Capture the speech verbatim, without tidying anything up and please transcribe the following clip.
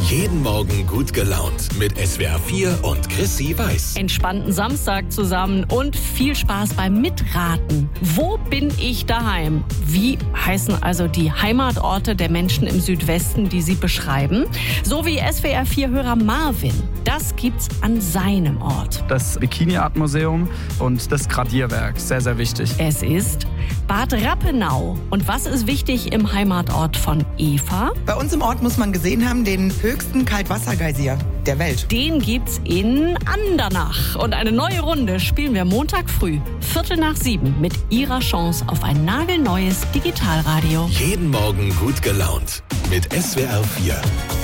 Jeden Morgen gut gelaunt mit S W R vier und Chrissy Weiß. Entspannten Samstag zusammen und viel Spaß beim Mitraten. Wo bin ich daheim? Wie heißen also die Heimatorte der Menschen im Südwesten, die sie beschreiben? So wie S W R vier-Hörer Marvin. Das gibt's an seinem Ort. Das Bikini Art Museum und das Gradierwerk. Sehr, sehr wichtig. Es ist Bad Rappenau. Und was ist wichtig im Heimatort von Eva? Bei uns im Ort muss man gesehen haben, den höchsten Kaltwassergeysir der Welt. Den gibt's in Andernach. Und eine neue Runde spielen wir Montag früh, Viertel nach sieben, mit ihrer Chance auf ein nagelneues Digitalradio. Jeden Morgen gut gelaunt mit S W R vier.